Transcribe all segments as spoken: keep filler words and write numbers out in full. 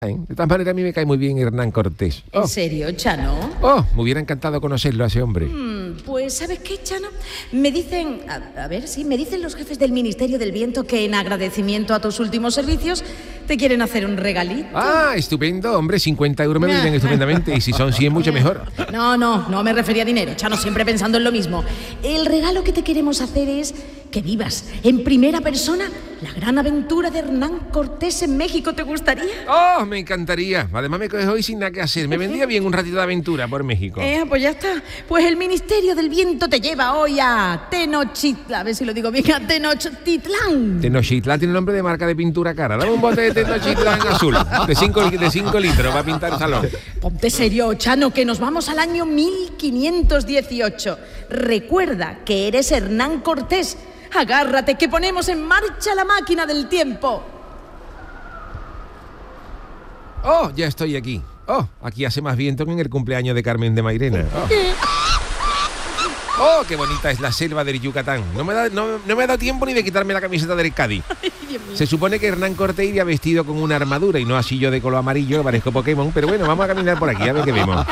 De todas maneras, a mí me cae muy bien Hernán Cortés. ¿En Oh. serio, Chano? Oh, me hubiera encantado conocerlo a ese hombre. Mm, pues, ¿sabes qué, Chano? Me dicen, a, a ver, sí, me dicen los jefes del Ministerio del Viento que en agradecimiento a tus últimos servicios te quieren hacer un regalito. Ah, estupendo, hombre, cincuenta euros me vienen estupendamente y si son cien, mucho mejor. No, no, no me refería a dinero, Chano, siempre pensando en lo mismo. El regalo que te queremos hacer es que vivas en primera persona la gran aventura de Hernán Cortés en México. ¿Te gustaría? Oh, me encantaría. Además me coges hoy sin nada que hacer. Me vendría bien un ratito de aventura por México. Eh, pues ya está. Pues el Ministerio del Viento te lleva hoy a Tenochtitlán. A ver si lo digo bien, a Tenochtitlán. Tenochtitlán tiene nombre de marca de pintura cara. Dame un bote de Tenochtitlán azul, de cinco de cinco litros, para pintar el salón. Ponte serio, Chano, que nos vamos al año mil quinientos dieciocho. Recuerda que eres Hernán Cortés. Agárrate, que ponemos en marcha la máquina del tiempo. Oh, ya estoy aquí. Oh, aquí hace más viento que en el cumpleaños de Carmen de Mairena. Oh, oh, qué bonita es la selva del Yucatán. No me, da, no, no me ha dado tiempo ni de quitarme la camiseta del Cádiz. Se supone que Hernán Cortés iría vestido con una armadura y no así yo de color amarillo, que parezco Pokémon. Pero bueno, vamos a caminar por aquí, a ver qué vemos.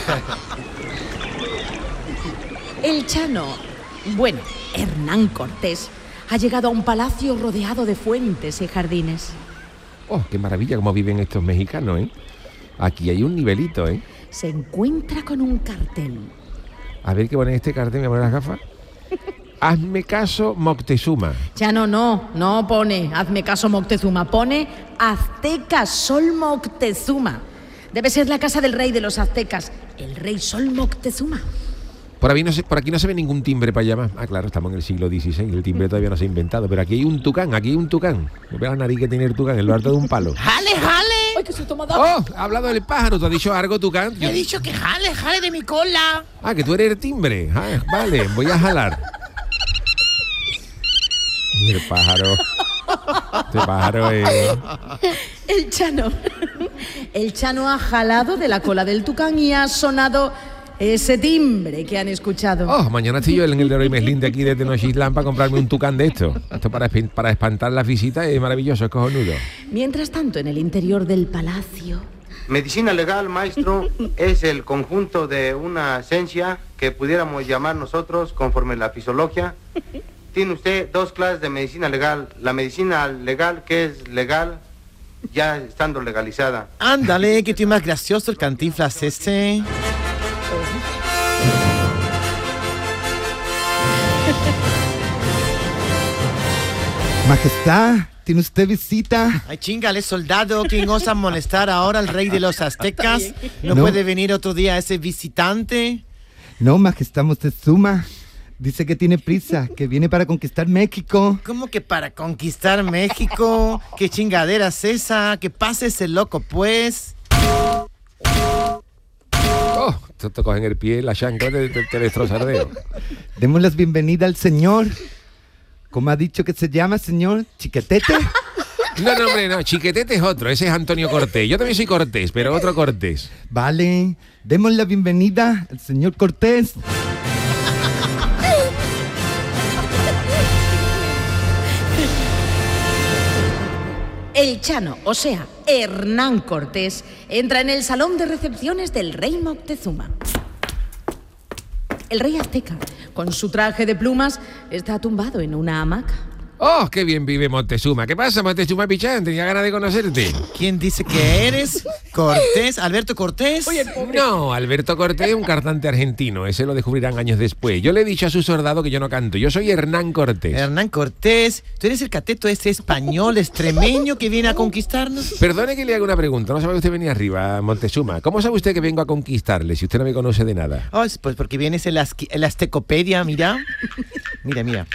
El Chano, bueno, Hernán Cortés, ha llegado a un palacio rodeado de fuentes y jardines. Oh, qué maravilla cómo viven estos mexicanos, ¿eh? Aquí hay un nivelito, ¿eh? Se encuentra con un cartel. A ver qué pone este cartel, me voy a poner las gafas. Hazme caso, Moctezuma. Chano, no, no pone hazme caso Moctezuma, pone Azteca Sol Moctezuma. Debe ser la casa del rey de los aztecas, el rey Sol Moctezuma. Por aquí, no se, por aquí no se ve ningún timbre para llamar. Ah, claro, estamos en el siglo dieciséis, el timbre todavía no se ha inventado. Pero aquí hay un tucán, aquí hay un tucán. Me veo la nariz que tiene el tucán en lo alto de un palo. ¡Jale, jale! ¡Ay, que se toma dado! ¡Oh! Ha hablado del pájaro, ¿te ha dicho algo, tucán? He dicho que jale, jale de mi cola. Ah, que tú eres el timbre. Ah, vale, voy a jalar. Y el pájaro... Este pájaro es... El Chano. El Chano ha jalado de la cola del tucán y ha sonado ese timbre que han escuchado. Oh, mañana estoy yo en el Leroy Merlin de aquí de Tenochtitlán para comprarme un tucán de esto. Esto para, para espantar las visitas es maravilloso, es cojonudo. Mientras tanto, en el interior del palacio... Medicina legal, maestro, es el conjunto de una ciencia que pudiéramos llamar nosotros conforme la fisiología. Tiene usted dos clases de medicina legal. La medicina legal, que es legal ya estando legalizada. Ándale, que tú más gracioso el Cantinflas ese. Majestad, ¿tiene usted visita? Ay, chingale, soldado, ¿quién osa molestar ahora al rey de los aztecas? ¿No, No. puede venir otro día ese visitante? No, Majestad Moctezuma. Dice que tiene prisa, que viene para conquistar México. ¿Cómo que para conquistar México? ¿Qué chingadera es esa? Que pase ese loco, pues. Oh, te, te cogen el pie, la chancla, te, te, te destroza el dedo. Demos las bienvenidas al señor. ¿Cómo ha dicho que se llama, señor? ¿Chiquetete? No, no, hombre, no, Chiquetete es otro, ese es Antonio Cortés. Yo también soy Cortés, pero otro Cortés. Vale, demos la bienvenida al señor Cortés. El Chano, o sea, Hernán Cortés, entra en el salón de recepciones del rey Moctezuma. El rey azteca, con su traje de plumas, está tumbado en una hamaca. Oh, qué bien vive Moctezuma. ¿Qué pasa, Moctezuma Pichán? Tenía ganas de conocerte. ¿Quién dice que eres? ¿Cortés? ¿Alberto Cortés? No, Alberto Cortés es un cantante argentino. Ese lo descubrirán años después. Yo le he dicho a su soldado que yo no canto. Yo soy Hernán Cortés. Hernán Cortés, tú eres el cateto ese español extremeño que viene a conquistarnos. Perdone que le haga una pregunta. No sabe que usted venía arriba, Moctezuma. ¿Cómo sabe usted que vengo a conquistarle si usted no me conoce de nada? Oh, pues porque vienes en la, asqui- en la Aztecopedia, mira. Mira, mira.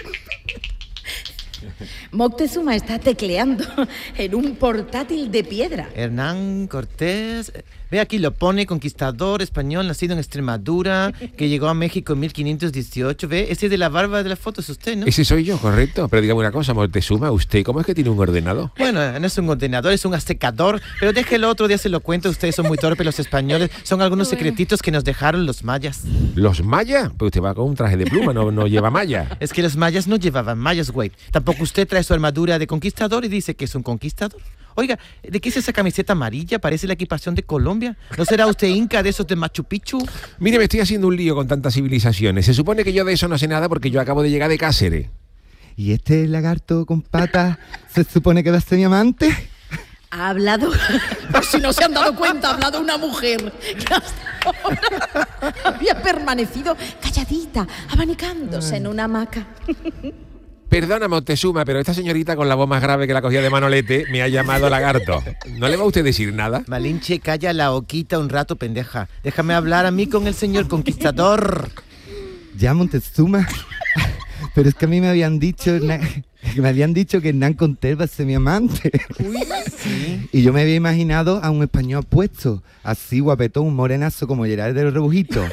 Moctezuma está tecleando en un portátil de piedra. Hernán Cortés. Ve aquí, lo pone conquistador español, nacido en Extremadura, que llegó a México en mil quinientos dieciocho. Ve, ese de la barba de la foto es usted, ¿no? Ese soy yo, correcto. Pero dígame una cosa, Moctezuma, ¿usted cómo es que tiene un ordenador? Bueno, no es un ordenador, es un aztecador. Pero déjelo, otro día se lo cuento. Ustedes son muy torpes, los españoles. Son algunos secretitos que nos dejaron los mayas. ¿Los mayas? Pues usted va con un traje de pluma, no, no lleva malla. Es que los mayas no llevaban mayas, güey. Tampoco usted trae su armadura de conquistador y dice que es un conquistador. Oiga, ¿de qué es esa camiseta amarilla? Parece la equipación de Colombia. ¿No será usted inca de esos de Machu Picchu? Mire, me estoy haciendo un lío con tantas civilizaciones. Se supone que yo de eso no sé nada porque yo acabo de llegar de Cáceres. ¿Y este lagarto con patas se supone que va a ser mi amante? Ha hablado, por si no se han dado cuenta, ha hablado una mujer que hasta ahora había permanecido calladita, abanicándose en una hamaca. Perdona, Moctezuma, pero esta señorita con la voz más grave que la cogía de Manolete me ha llamado lagarto. ¿No le va a usted decir nada? Malinche, calla la boquita un rato, pendeja. Déjame hablar a mí con el señor conquistador. Ya, Moctezuma. Pero es que a mí me habían dicho, me habían dicho que Hernán Cortés va a ser mi amante. Uy, sí. Y yo me había imaginado a un español apuesto, así guapetón, un morenazo como Gerard del Rebujito.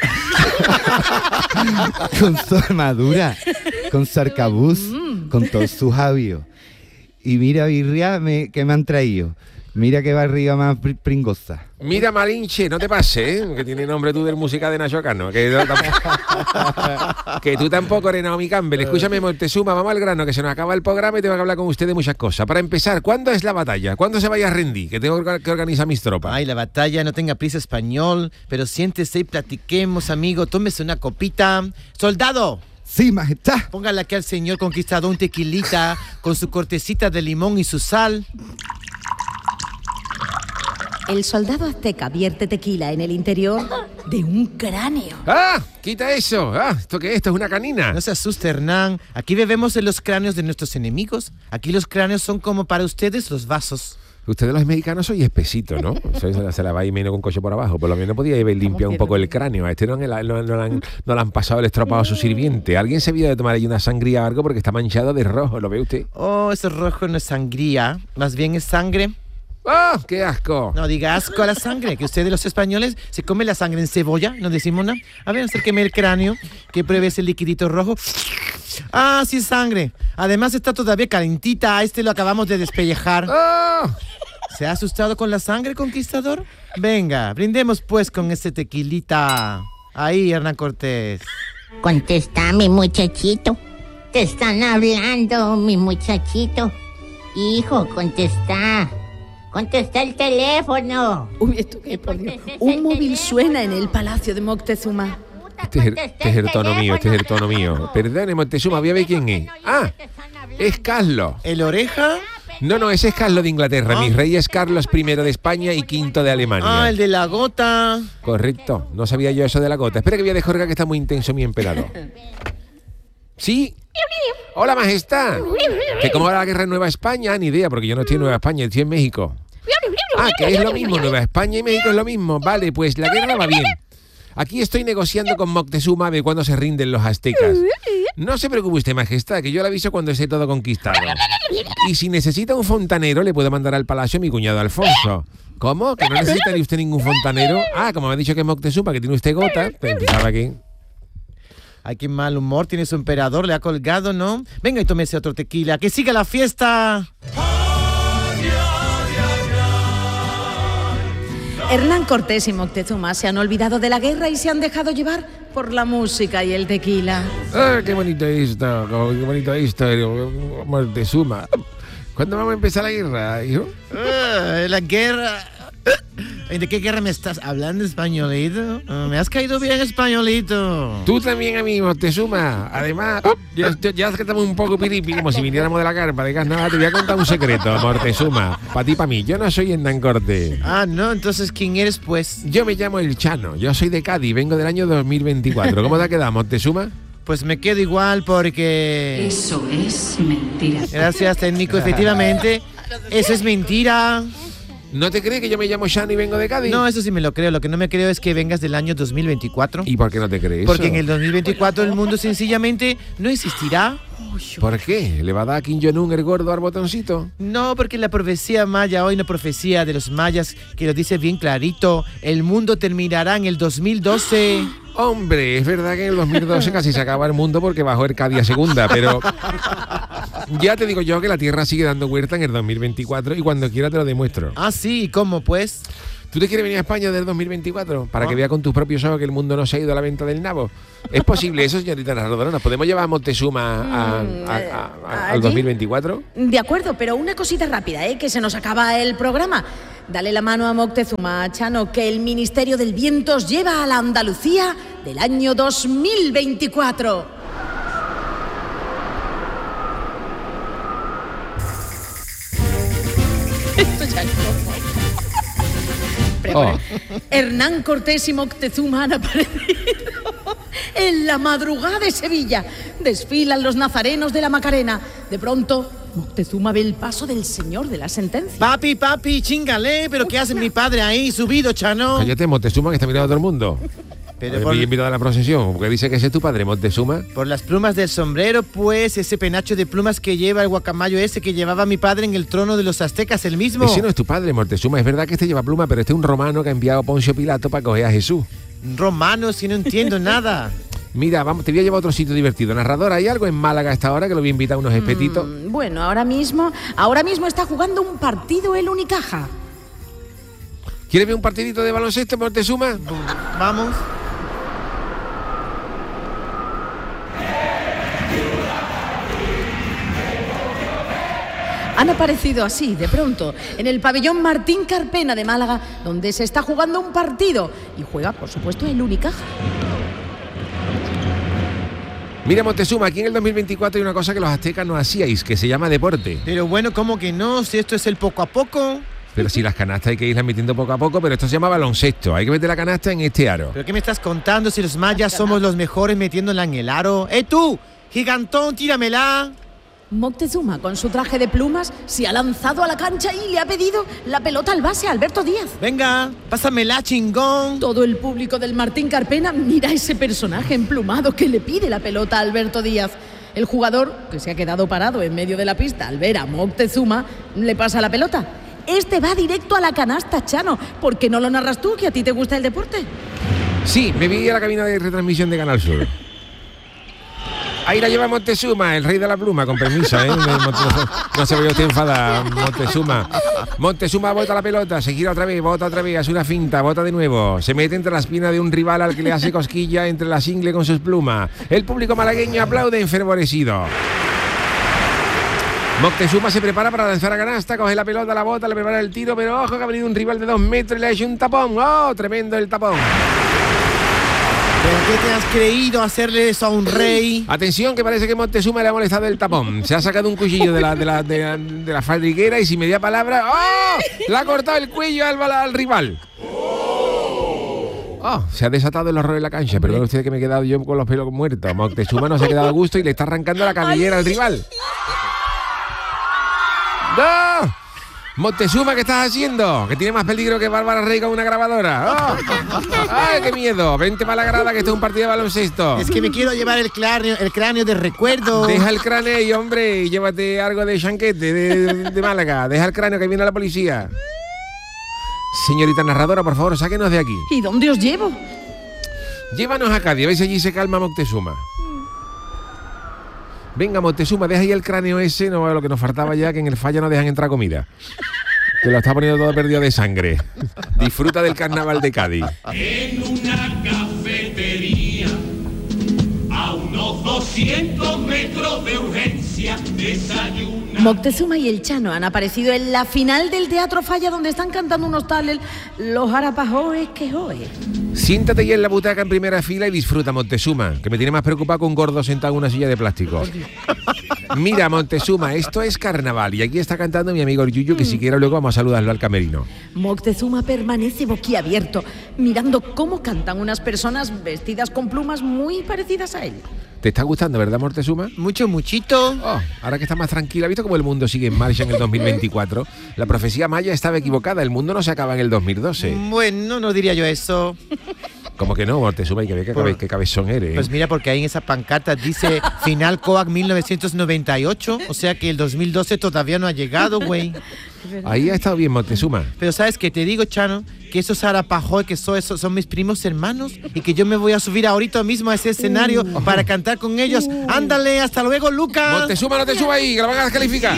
Con su armadura, con su arcabuz, con todos sus jabios. Y mira, birria, me, que me han traído. Mira qué barriga más pr- pringosa. Mira, Malinche, no te pases, ¿eh? Que tiene nombre tú del música de Nacho Cano. Que, no, tampoco, que tú tampoco eres Naomi Campbell. Escúchame, Moctezuma, vamos al grano, que se nos acaba el programa y tengo que hablar con usted de muchas cosas. Para empezar, ¿cuándo es la batalla? ¿Cuándo se vaya a rendir? Que tengo que organizar mis tropas. Ay, la batalla, no tenga prisa, español, pero siéntese y platiquemos, amigo. Tómese una copita. ¡Soldado! Sí, majestad. Póngale aquí al señor conquistador un tequilita con su cortecita de limón y su sal. El soldado azteca vierte tequila en el interior de un cráneo. ¡Ah! ¡Quita eso! ¡Ah! ¿Esto qué es? Esto es una canina. No se asuste, Hernán. Aquí bebemos en los cráneos de nuestros enemigos. Aquí los cráneos son como para ustedes los vasos. Ustedes los mexicanos soy espesito, ¿no? Se la, se la va y menos con coche por abajo. Por lo menos podía haber limpiado un poco el cráneo. A este no, no, no, no, le han, no le han pasado el estropado a su sirviente. Alguien se vio de tomar ahí una sangría o algo porque está manchado de rojo. ¿Lo ve usted? Oh, ese rojo no es sangría. Más bien es sangre. ¡Ah! ¡Qué asco! No diga asco a la sangre, que ustedes los españoles se comen la sangre en cebolla, no decimos nada. A ver, acérqueme el cráneo, que pruebe ese liquidito rojo. Ah, sí es sangre. Además está todavía calentita, a este lo acabamos de despellejar. ¡Ah! ¿Se ha asustado con la sangre, conquistador? Venga, brindemos pues con ese tequilita. Ahí, Hernán Cortés. Contesta, mi muchachito. Te están hablando, mi muchachito. Hijo, contesta. Contesta el teléfono. Uy, esto qué, por Dios. Un móvil suena en el palacio de Moctezuma. Este es, el, este es el tono mío, este es el tono mío. Perdone, Moctezuma, voy a ver quién es. ¡Ah! Es Carlos. ¿El oreja? No, no, ese es Carlos de Inglaterra. Mi rey es Carlos primero de España y quinto de Alemania. Ah, el de la gota. Correcto. No sabía yo eso de la gota. Espera que voy a descolgar que está muy intenso mi emperador. ¿Sí? Hola, majestad. ¿Que cómo va la guerra en Nueva España? Ni idea, porque yo no estoy en Nueva España, estoy en México. Ah, que es lo mismo, Nueva España y México es lo mismo. Vale, pues la guerra va bien. Aquí estoy negociando con Moctezuma de cuándo se rinden los aztecas. No se preocupe usted, majestad, que yo le aviso cuando esté todo conquistado. Y si necesita un fontanero, le puedo mandar al palacio a mi cuñado Alfonso. ¿Cómo? ¿Que no necesita ni usted ningún fontanero? Ah, como me ha dicho que es Moctezuma, que tiene usted gota, pensaba que... Ay, qué mal humor tiene su emperador, le ha colgado, ¿no? Venga y tómese otro tequila, que siga la fiesta. Hernán Cortés y Moctezuma se han olvidado de la guerra y se han dejado llevar por la música y el tequila. Ah, qué bonito esto, qué bonito esto, Moctezuma. ¿Cuándo vamos a empezar la guerra, hijo? Uh, la guerra... ¿De qué guerra me estás hablando, españolito? Uh, me has caído bien, españolito. Tú también a mí, Moctezuma. Además, ya, ya que estamos un poco piripi, como si viniéramos de la carpa de gas, nada, te voy a contar un secreto, Moctezuma. Para ti, para mí. Yo no soy Hernán Cortés. Ah, no, entonces, ¿quién eres, pues? Yo me llamo El Chano. Yo soy de Cádiz, vengo del año dos mil veinticuatro. ¿Cómo te ha quedado, Moctezuma? Pues me quedo igual porque... Eso es mentira. Gracias, técnico. Efectivamente, eso es mentira. ¿No te crees que yo me llamo Chano y vengo de Cádiz? No, eso sí me lo creo. Lo que no me creo es que vengas del año dos mil veinticuatro. ¿Y por qué no te crees Porque eso? en el dos mil veinticuatro el mundo sencillamente no existirá. ¿Por qué? ¿Le va a dar a Kim Jong-un el gordo al botoncito? No, porque la profecía maya, hoy una profecía de los mayas que lo dice bien clarito, el mundo terminará en el dos mil doce. Hombre, es verdad que en el dos mil doce casi se acaba el mundo porque bajó el Cádiz a segunda, pero... Ya te digo yo que la Tierra sigue dando vuelta en el dos mil veinticuatro y cuando quiera te lo demuestro. Ah, sí, ¿y cómo pues? ¿Tú te quieres venir a España del dos mil veinticuatro para Ah. que vea con tus propios ojos que el mundo no se ha ido a la venta del nabo? ¿Es posible eso, señorita Narradora? ¿Nos podemos llevar a Montezuma a- a- a- a- al ¿Allí? dos mil veinticuatro? De acuerdo, pero una cosita rápida, ¿eh? Que se nos acaba el programa. Dale la mano a Moctezuma, Chano, que el Ministerio del Viento os lleva a la Andalucía del año dos mil veinticuatro. Esto ya es como- Prepara. Hernán Cortés y Moctezuma han aparecido en la madrugada de Sevilla. Desfilan los nazarenos de la Macarena. De pronto, Moctezuma ve el paso del señor de la sentencia. Papi, papi, chingale, pero ¿qué hace mi padre ahí subido, Chano? Cállate, Montezuma, que está mirando a todo el mundo. Pero Pero por, invitado a la procesión, porque dice que ese es tu padre, Montezuma. por las plumas del sombrero, pues, ese penacho de plumas que lleva el guacamayo ese que llevaba mi padre en el trono de los aztecas, el mismo. Ese no es tu padre, Montezuma. Es verdad que este lleva pluma, pero este es un romano que ha enviado Poncio Pilato para coger a Jesús. Romanos, si no entiendo nada. Mira, vamos, te voy a llevar a otro sitio divertido. Narrador, ¿hay algo en Málaga a esta hora que lo voy a invitar a unos espetitos? Mm, Bueno, ahora mismo, ahora mismo está jugando un partido el Unicaja. ¿Quieres ver un partidito de baloncesto, Montezuma? Vamos. Han aparecido así, de pronto, en el pabellón Martín Carpena de Málaga, donde se está jugando un partido. Y juega, por supuesto, el Unicaja. Mira, Montezuma, aquí en el dos mil veinticuatro hay una cosa que los aztecas no hacíais, que se llama deporte. Pero bueno, ¿cómo que no? Si esto es el poco a poco. Pero si las canastas hay que irlas metiendo poco a poco, pero esto se llama baloncesto. Hay que meter la canasta en este aro. ¿Pero qué me estás contando si los mayas somos los mejores metiéndola en el aro? ¡Eh tú! ¡Gigantón, tíramela! Moctezuma, con su traje de plumas, se ha lanzado a la cancha y le ha pedido la pelota al base a Alberto Díaz. Venga, pásamela, chingón. Todo el público del Martín Carpena mira a ese personaje emplumado que le pide la pelota a Alberto Díaz. El jugador, que se ha quedado parado en medio de la pista al ver a Moctezuma, le pasa la pelota. Este va directo a la canasta, Chano. ¿Por qué no lo narras tú, que a ti te gusta el deporte? Sí, me vi a la cabina de retransmisión de Canal Sur. Ahí la lleva Montezuma, el rey de la pluma, con permiso, ¿eh? No, no se vaya usted enfadada, Montezuma. Montezuma bota la pelota, se gira otra vez, bota otra vez, hace una finta, bota de nuevo. Se mete entre las piernas de un rival al que le hace cosquilla entre las ingles con sus plumas. El público malagueño aplaude enfervorecido. Moctezuma se prepara para lanzar a canasta, coge la pelota, la bota, le prepara el tiro, pero ojo que ha venido un rival de dos metros y le ha hecho un tapón. ¡Oh, tremendo el tapón! ¿Pero qué te has creído hacerle eso a un rey? Atención, que parece que Montezuma le ha molestado el tapón. Se ha sacado un cuchillo de la, de la, de la, de la faldriquera y sin media palabra, ¡oh! Le ha cortado el cuello al, al rival. Oh, se ha desatado el horror en la cancha. Perdón usted que me he quedado yo con los pelos muertos. Moctezuma no se ha quedado a gusto y le está arrancando la cabellera al rival. ¡No! Montezuma, ¿qué estás haciendo? Que tiene más peligro que Bárbara Rey con una grabadora. ¡Oh! ¡Ay, qué miedo! Vente para la grada, que esto es un partido de baloncesto. Es que me quiero llevar el cráneo, el cráneo de recuerdo. Deja el cráneo ahí, hombre, y llévate algo de chanquete de, de Málaga. Deja el cráneo, que viene la policía. Señorita narradora, por favor, sáquenos de aquí. ¿Y dónde os llevo? Llévanos a Cádiz, a ver si allí se calma Moctezuma. Venga, Montezuma, deja ahí el cráneo ese, no lo que nos faltaba ya, que en el falla no dejan entrar comida. Que lo está poniendo todo perdido de sangre. Disfruta del carnaval de Cádiz. En una cafetería, a unos doscientos metros de urgencia, desayuna. Moctezuma y el Chano han aparecido en la final del Teatro Falla, donde están cantando unos tales los arapajoes que joe. Siéntate ya en la butaca en primera fila y disfruta, Montezuma, que me tiene más preocupado que un gordo sentado en una silla de plástico. Mira, Montezuma, esto es carnaval y aquí está cantando mi amigo el Yuyu, que si quiere luego vamos a saludarlo al camerino. Moctezuma permanece boquiabierto, mirando cómo cantan unas personas vestidas con plumas muy parecidas a él. ¿Te está gustando, verdad, Montezuma? Mucho, muchito. Oh, ahora que está más tranquila, ¿has visto cómo el mundo sigue en marcha en el dos mil veinticuatro? La profecía maya estaba equivocada, el mundo no se acaba en el dos mil doce. Bueno, no diría yo eso. ¿Cómo que no, Montezuma? Hay que ver qué, cabe, qué cabezón eres. ¿eh? Pues mira, porque ahí en esa pancarta dice final COAC mil novecientos noventa y ocho, o sea que el dos mil doce todavía no ha llegado, güey. Ahí ha estado bien, Montezuma. Pero sabes que te digo, Chano, que esos Arapajoy, que son, esos son mis primos hermanos, y que yo me voy a subir ahorita mismo a ese escenario uh. para cantar con ellos. Uh. Ándale, hasta luego, Lucas. Moctezuma, no te subas ahí, que la van a descalificar.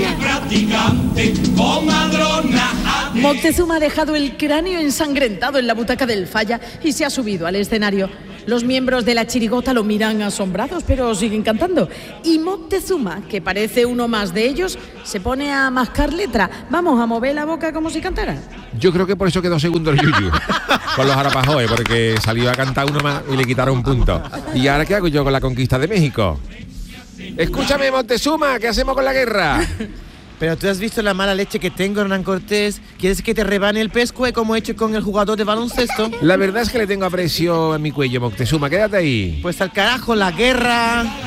Moctezuma ha dejado el cráneo ensangrentado en la butaca del Falla y se ha subido al escenario. Los miembros de la chirigota lo miran asombrados, pero siguen cantando. Y Moctezuma, que parece uno más de ellos, se pone a mascar letra. Vamos, a mover la boca como si cantara. Yo creo que por eso quedó segundo el Yuyu, con los Arapajoy, porque salió a cantar uno más y le quitaron un punto. ¿Y ahora qué hago yo con la conquista de México? Escúchame, Moctezuma, ¿qué hacemos con la guerra? Pero tú has visto la mala leche que tengo, Hernán Cortés. ¿Quieres que te rebane el pescue como he hecho con el jugador de baloncesto? La verdad es que le tengo aprecio en mi cuello, Moctezuma. Quédate ahí. Pues al carajo, la guerra.